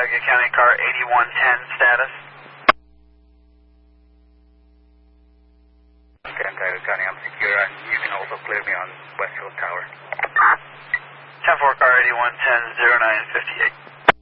Cuyahoga County car 8110 status. Okay, Cuyahoga County, I'm secure, and you can also clear me on Westfield Tower. 10-4 car 8110 0958.